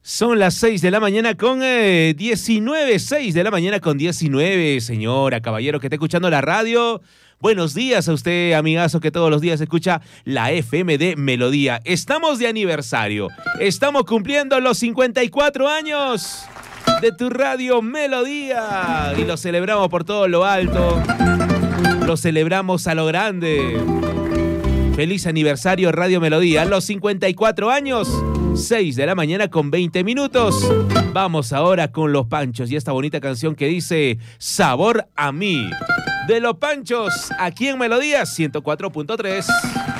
Son las 6 de la mañana con 19, 6 de la mañana con 19, señora, caballero que está escuchando la radio. Buenos días a usted, amigazo, que todos los días escucha la FM de Melodía. Estamos de aniversario, estamos cumpliendo los 54 años de tu radio Melodía y lo celebramos por todo lo alto, lo celebramos a lo grande. Feliz aniversario Radio Melodía, los 54 años, 6 de la mañana con 20 minutos. Vamos ahora con Los Panchos y esta bonita canción que dice Sabor a mí. De Los Panchos, aquí en Melodía 104.3.